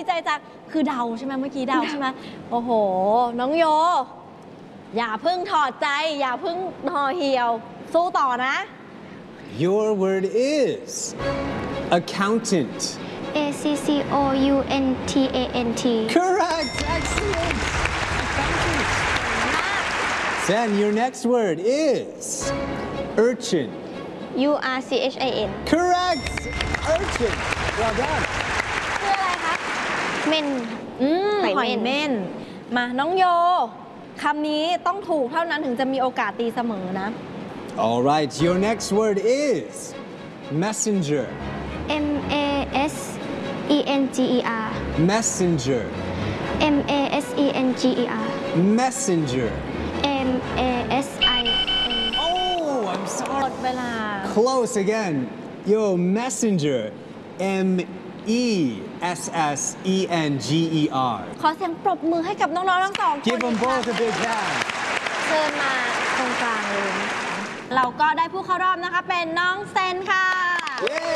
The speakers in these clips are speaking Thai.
ใจจังคือเดาใช่ไหมเมื่อกี้เดาใช่ไหมโอ้โหน้องโยอย่าเพิ่งถอดใจอย่าเพิ่งห่อเหี่ยวสู้ต่อนะ Your word is accountant. ACCOUNTANT. Correct. Excellent. Then your next word is urchin. URCHIN. Correct. Urchin. Well done. คืออะไรคะเม่นหอยเม่นมาน้องโยคำนี้ต้องถูกเท่านั้นถึงจะมีโอกาสตีเสมอนะ All right. Your next word is messenger. MASENGER. Messenger. MASENGER. Messenger. MASIN. Oh, I'm หม sorry. ดเวลา Close again. Yo, messenger. MESSENGER. ขอเสียงปรบมือให้กับน้องๆทั้งสองคน Give them both a big hand. เชิญมาตรงกลางเลยเราก็ได้ผู้เข้ารอบนะคะเป็นน้องเซนค่ะ Yay.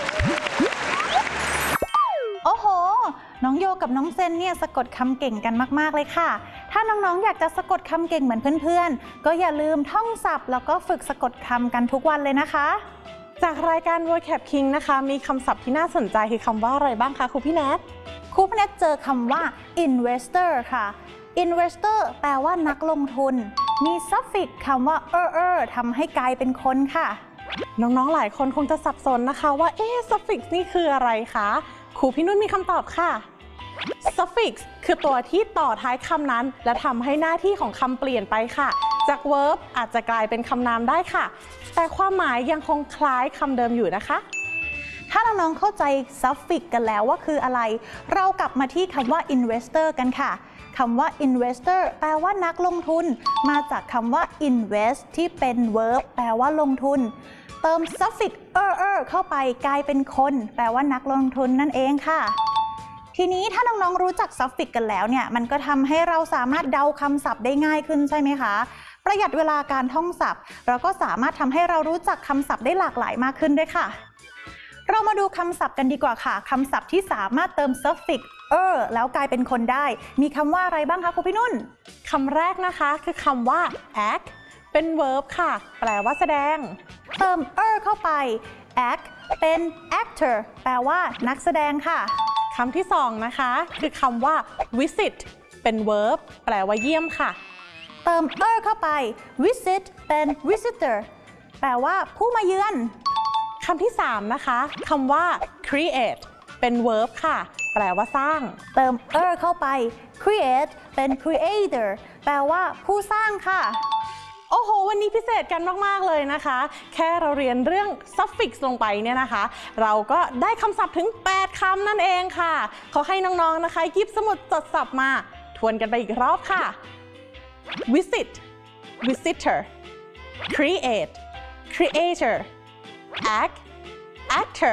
โอ้โห น้องโยกับน้องเซนเนี่ยสะกดคำเก่งกันมากๆเลยค่ะ ถ้าน้องๆอยากจะสะกดคำเก่งเหมือนเพื่อนๆ ก็อย่าลืมท่องศัพท์แล้วก็ฝึกสะกดคำกันทุกวันเลยนะคะจากรายการ vocab king นะคะมีคำศัพท์ที่น่าสนใจคือคำว่าอะไรบ้างคะครูพี่แนทครูพี่แนทเจอคำว่า investor ค่ะ investor แปลว่านักลงทุน มี suffix คำว่าทำให้กลายเป็นคนค่ะน้องๆหลายคนคงจะสับสนนะคะว่าsuffix นี่คืออะไรคะครูพี่นุ่นมีคำตอบค่ะ suffix คือตัวที่ต่อท้ายคำนั้นและทำให้หน้าที่ของคำเปลี่ยนไปค่ะจาก verb อาจจะกลายเป็นคำนามได้ค่ะแต่ความหมายยังคงคล้ายคำเดิมอยู่นะคะถ้าน้องๆเข้าใจ suffix กันแล้วว่าคืออะไร เรากลับมาที่คำว่า investor กันค่ะคำว่า investor แปลว่านักลงทุนมาจากคำว่า invest ที่เป็น verb แปลว่าลงทุนเติม suffix เข้าไปกลายเป็นคนแปลว่านักลงทุนนั่นเองค่ะทีนี้ถ้าน้องๆรู้จัก suffix กันแล้วเนี่ยมันก็ทำให้เราสามารถเดาคำศัพท์ได้ง่ายขึ้นใช่ไหมคะประหยัดเวลาการท่องศัพท์เราก็สามารถทำให้เรารู้จักคำศัพท์ได้หลากหลายมากขึ้นด้วยค่ะเรามาดูคำศัพท์กันดีกว่าค่ะคำศัพท์ที่สามารถเติม suffix แล้วกลายเป็นคนได้มีคำว่าอะไรบ้างคะครูพี่นุ่นคำแรกนะคะคือคำว่า act เป็น verb ค่ะแปลว่าแสดงเติมเข้าไป act เป็น actor แปลว่านักแสดงค่ะคำที่สองนะคะคือคำว่า visit เป็น verb แปลว่าเยี่ยมค่ะเติมเข้าไป visit เป็น visitor แปลว่าผู้มาเยือนคำที่สามนะคะคำว่า create เป็น verb ค่ะแปลว่าสร้างเติมเข้าไป create เป็น creator แปลว่าผู้สร้างค่ะโอ้โหวันนี้พิเศษกันมากๆเลยนะคะแค่เราเรียนเรื่อง suffix ลงไปเนี่ยนะคะเราก็ได้คำศัพท์ถึง8คำนั่นเองค่ะขอให้น้องๆนะคะหยิบสมุดจดศัพท์มาทวนกันไปอีกรอบค่ะ visit visitor create creator act actor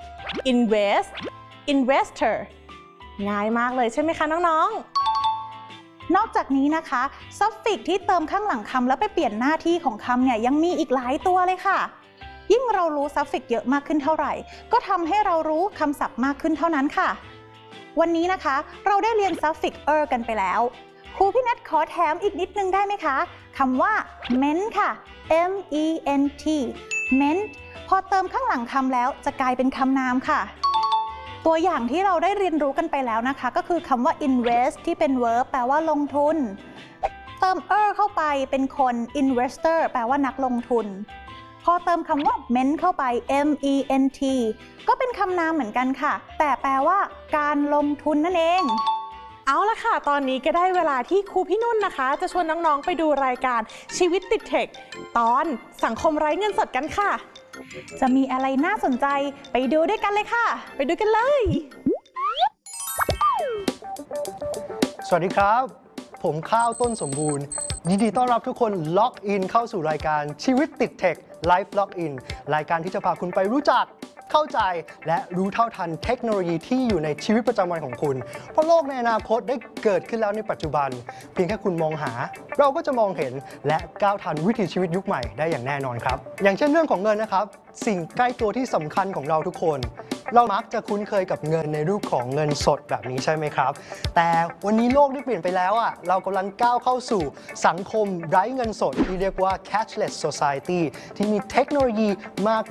invest investor ง่ายมากเลยใช่ไหมคะน้องๆนอกจากนี้นะคะ suffix ที่เติมข้างหลังคำแล้วไปเปลี่ยนหน้าที่ของคำเนี่ยยังมีอีกหลายตัวเลยค่ะยิ่งเรารู้ suffix เยอะมากขึ้นเท่าไหร่ก็ทำให้เรารู้คำศัพท์มากขึ้นเท่านั้นค่ะวันนี้นะคะเราได้เรียน suffix กันไปแล้วครูพี่นัทขอแถมอีกนิดนึงได้ไหมคะคำว่า ment ค่ะ MENT ment พอเติมข้างหลังคำแล้วจะกลายเป็นคำนามค่ะตัวอย่างที่เราได้เรียนรู้กันไปแล้วนะคะก็คือคำว่า invest ที่เป็น verb แปลว่าลงทุนเติมเข้าไปเป็นคน investor แปลว่านักลงทุนพอเติมคำว่า ment เข้าไป MENT ก็เป็นคำนามเหมือนกันค่ะแต่แปลว่าการลงทุนนั่นเองเอาละค่ะตอนนี้ก็ได้เวลาที่ครูพี่นุ่นนะคะจะชวนน้องๆไปดูรายการชีวิตติดเทคตอนสังคมไร้เงินสดกันค่ะจะมีอะไรน่าสนใจไปดูด้วยกันเลยค่ะไปดูกันเลยสวัสดีครับผมข้าวต้นสมบูรณ์ยินดีต้อนรับทุกคนล็อกอินเข้าสู่รายการชีวิตติดเทคไลฟ์ล็อกอินรายการที่จะพาคุณไปรู้จักเข้าใจและรู้เท่าทันเทคโนโลยีที่อยู่ในชีวิตประจำวันของคุณเพราะโลกในอนาคตได้เกิดขึ้นแล้วในปัจจุบันเพียงแค่คุณมองหาเราก็จะมองเห็นและก้าวทันวิถีชีวิตยุคใหม่ได้อย่างแน่นอนครับอย่างเช่นเรื่องของเงินนะครับสิ่งใกล้ตัวที่สำคัญของเราทุกคนเรามักจะคุ้นเคยกับเงินในรูปของเงินสดแบบนี้ใช่ไหมครับแต่วันนี้โลกได้เปลี่ยนไปแล้วอ่ะเรากำลังก้าวเข้าสู่สังคมไร้เงินสดที่เรียกว่า cashless society ที่มีเทคโนโลยีมาก